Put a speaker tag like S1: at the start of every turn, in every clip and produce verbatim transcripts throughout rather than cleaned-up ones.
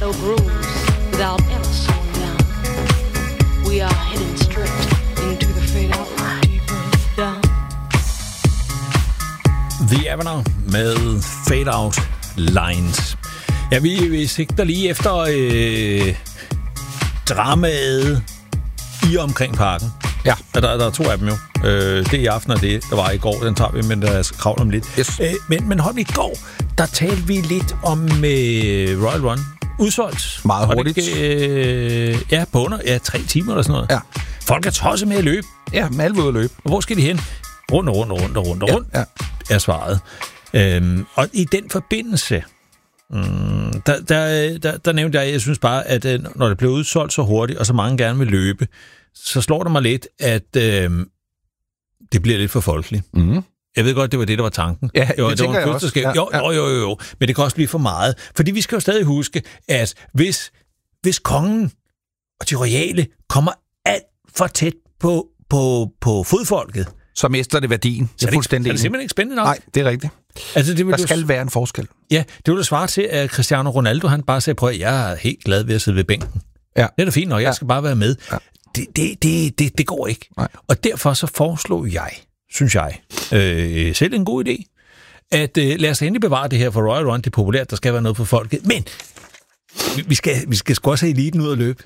S1: shadow grooves without ever slowing down. We are heading straight into the fade-out line. Down.
S2: The Avenue med Fade-Out Lines. Ja, vi, vi sigter lige efter øh, dramaet i og omkring parken.
S3: Ja.
S2: Der, der er to af dem jo. Øh, det er i aften, og det, der var i går. Den tager vi, men der er kravl om lidt.
S3: Yes.
S2: Øh, men, men hold i går, der talte vi lidt om øh, Royal Run. Udsolgt.
S3: Meget hurtigt.
S2: Det, øh, ja, på under ja, tre timer eller sådan noget.
S3: Ja.
S2: Folk er tosset med at løbe.
S3: Ja, med alle ude at løbe.
S2: Og hvor skal de hen? Rundt og rundt og rundt og rundt og
S3: Ja,
S2: rundt,
S3: ja.
S2: er svaret. Øhm, og i den forbindelse, mm, der, der, der, der nævnte jeg, jeg synes bare, at når det blev udsolgt så hurtigt, og så mange gerne vil løbe, så slår det mig lidt, at øhm, det bliver lidt for folkeligt.
S3: Mm.
S2: Jeg ved godt, det var det, der var tanken.
S3: Ja,
S2: jo,
S3: det
S2: det
S3: tænker
S2: var
S3: jeg også. Ja,
S2: jo,
S3: ja.
S2: jo, jo, jo, jo, men det kan også blive for meget. Fordi vi skal jo stadig huske, at hvis, hvis kongen og de royale kommer alt for tæt på, på, på fodfolket,
S3: så mister det værdien.
S2: Så er det,
S3: fuldstændig
S2: er det simpelthen ikke spændende nok?
S3: Nej, det er rigtigt.
S2: Altså, det vil
S3: Der
S2: du...
S3: skal være en forskel.
S2: Ja, det ville da svare til, at Cristiano Ronaldo, han bare sagde, prøv at jeg er helt glad ved at sidde ved bænken.
S3: Ja.
S2: Det er da fint nok, jeg
S3: Ja.
S2: skal bare være med.
S3: Ja.
S2: Det, det, det, det, det går ikke.
S3: Nej.
S2: Og derfor så foreslog jeg, synes jeg, øh, selv en god idé, at øh, lad os endelig bevare det her for Royal Run. Det er populært, der skal være noget for folket. Men vi, vi skal, vi skal sgu også have eliten ud at løbe.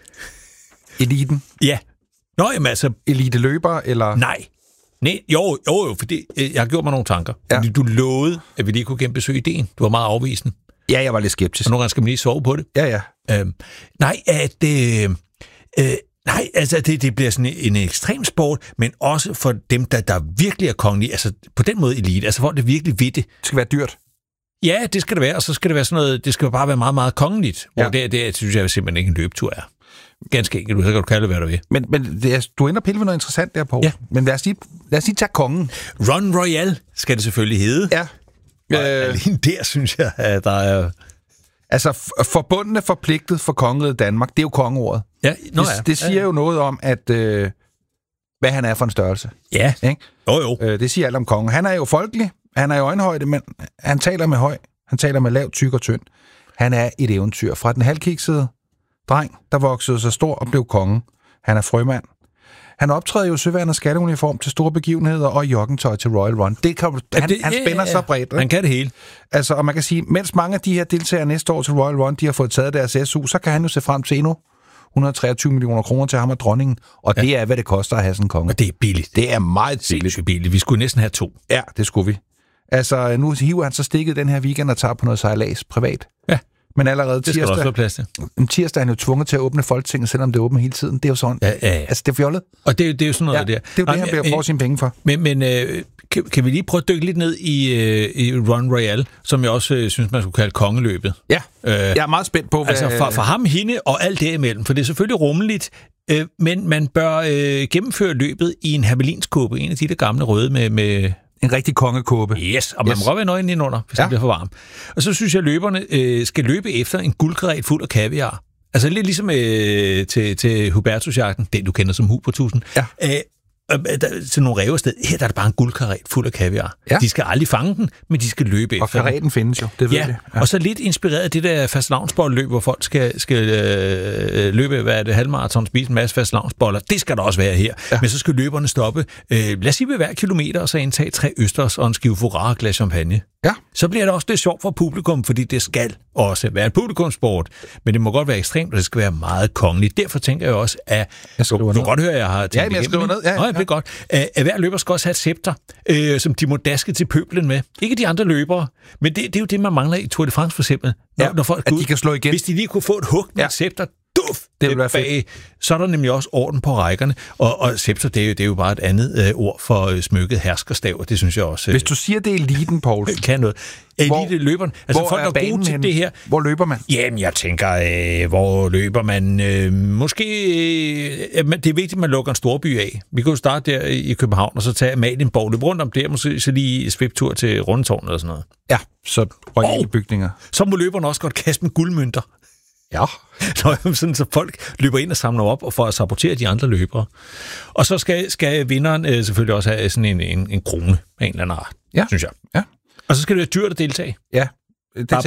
S3: Eliten?
S2: Ja. Nå, jamen altså...
S3: Elite løber, eller...
S2: Nej. Nej, jo, jo, jo, fordi øh, jeg har gjort mig nogle tanker.
S3: Ja.
S2: Fordi du lovede, at vi lige kunne genbesøge ideen. Du var meget afvisende.
S3: Ja, jeg var lidt skeptisk.
S2: Og nogle gange skal man lige sove på det.
S3: Ja, ja.
S2: Øhm, nej, at øh, øh, nej, altså det, det bliver sådan en, en ekstrem sport, men også for dem, der, der virkelig er kongelige, altså på den måde elite, altså hvor det virkelig ved det.
S3: Det skal være dyrt.
S2: Ja, det skal det være, og så skal det være sådan noget, det skal bare være meget, meget kongeligt, hvor
S3: Ja.
S2: det, det synes jeg simpelthen ikke en løbetur er. Ganske enkelt, så kan du kalde det, hvad du vil.
S3: Men, men det er, du ender pille ved noget interessant der, Poul.
S2: Ja.
S3: Men lad os, lige, lad os lige tage kongen.
S2: Run Royal skal det selvfølgelig hedde.
S3: Ja.
S2: Og alene der synes jeg, at der er...
S3: Altså, f- forbundne forpligtet for kongeriget Danmark, det er jo kongeordet.
S2: Ja, nå,
S3: det,
S2: ja.
S3: det siger
S2: ja, ja.
S3: jo noget om, at øh, hvad han er for en størrelse.
S2: Ja,
S3: Ikke?
S2: jo jo.
S3: Øh, det siger alt om kongen. Han er jo folkelig, han er i øjenhøjde, men han taler med høj, han taler med lav, tyk og tynd. Han er et eventyr. Fra den halvkiksede dreng, der voksede sig stor og blev konge. Han er frømand. Han optræder jo i søværnets skatteuniform til store begivenheder og joggingtøj til Royal Run. Det kan, han,
S2: det,
S3: han
S2: ja,
S3: spænder
S2: ja,
S3: så bredt. Ikke?
S2: Han kan det hele.
S3: Altså, og man kan sige, mens mange af de her deltagere næste år til Royal Run, de har fået taget deres S U, så kan han jo se frem til endnu et hundrede og treogtyve millioner kroner til ham og dronningen. Og ja. Det er, hvad det koster at have sådan en konge.
S2: Og det er billigt.
S3: Det er meget billigt.
S2: Sindssygt billigt. Vi skulle næsten have to.
S3: Ja, det skulle vi. Altså, nu hiver han så stikket den her weekend og tager på noget sejlads privat.
S2: Ja.
S3: Men allerede
S2: Det skal der også være
S3: tirsdag,
S2: plads til.
S3: tirsdag er han jo tvunget til at åbne Folketinget, selvom det er åbent hele tiden. Det er jo sådan.
S2: Ja, ja, ja.
S3: Altså, det er fjollet.
S2: Og det, er- det er jo sådan noget
S3: Ja,
S2: der.
S3: det er jo det, han bliver får sine penge for.
S2: Men, men øh, kan, kan vi lige prøve at dykke lidt ned i, øh, i Run Royal, som jeg også øh, synes, man skulle kalde kongeløbet?
S3: Ja,
S2: Øh,
S3: jeg er meget spændt på, hvad...
S2: altså for, for ham, hende og alt derimellem, for det er selvfølgelig rummeligt, øh, men man bør øh, gennemføre løbet i en hermelinskåbe, en af de der gamle røde med... med
S3: En rigtig kongekåbe.
S2: Yes, og man
S3: Yes.
S2: må godt være nøgen indenunder, hvis ja. det bliver for varmt. Og så synes jeg, at løberne øh, skal løbe efter en guldkaret fuld af kaviar. Altså lidt ligesom øh, til, til Hubertusjagten, den du kender som Hubertusen.
S3: Ja.
S2: Øh, øh, der, til nogle rævested, her der er det bare en guldkaret fuld af kaviar.
S3: Ja.
S2: De skal aldrig fange den, men de skal løbe
S3: Og
S2: efter den.
S3: karetten findes jo, det ved
S2: Ja,
S3: vi.
S2: ja, og så lidt inspireret af det der fastelavnsbolleløb, hvor folk skal, skal øh, løbe, hvad er det, halvmarathon, spise en masse fastelavnsboller. Det skal der også være her. Ja. Men så skal løberne stoppe, øh, lad os sige ved hver kilometer, og så indtage tre østers og en skive foie og glas champagne.
S3: Ja.
S2: Så bliver det også lidt sjovt for publikum, fordi det skal også være en publikumsport. Men det må godt være ekstremt, og det skal være meget kongeligt. Derfor tænker jeg også, at...
S3: Jeg skriver
S2: du, du
S3: ned.
S2: kan godt høre, at jeg har tænkt
S3: Ja, men jeg
S2: igennem
S3: skriver
S2: det.
S3: ned. Ja, ja,
S2: Nå, ja, det er godt. At, at hver løber skal også have et scepter, øh, som de må daske til pøblen med. Ikke de andre løbere, men det, det er jo det, man mangler i Tour de France for eksempel. Når,
S3: Ja,
S2: når folk
S3: at
S2: går
S3: de
S2: ud,
S3: kan slå igen.
S2: Hvis de lige kunne få et hug med
S3: Ja.
S2: et scepter, duf,
S3: Det ville være
S2: bag, så er der nemlig også orden på rækkerne. Og, og scepter, det er, jo, det er jo bare et andet øh, ord for øh, smykket herskerstav, og det synes jeg også... Øh,
S3: Hvis du siger, det er eliten, Poul,
S2: kan noget.
S3: Hvor-
S2: Elite løberen. Altså
S3: hvor
S2: folk
S3: er
S2: er
S3: banen
S2: gode til
S3: henne?
S2: det her.
S3: Hvor løber man?
S2: Jamen, jeg tænker, øh, hvor løber man? Øh, måske... Øh, men det er vigtigt, at man lukker en storby af. Vi kan jo starte der i København, og så tage Amalienborg, løbe rundt om der, måske så lige sviptur til Rundetårnet og sådan noget.
S3: Ja, så royale
S2: Og-
S3: bygninger.
S2: Så må løberne også godt kaste med guldmønter.
S3: Ja.
S2: Nå, sådan, så folk løber ind og samler op og får at sabotere de andre løbere. Og så skal, skal vinderen øh, selvfølgelig også have sådan en, en, en krone af en eller anden art,
S3: Ja.
S2: synes jeg.
S3: Ja.
S2: Og så skal det være dyrt at deltage.
S3: Ja. Det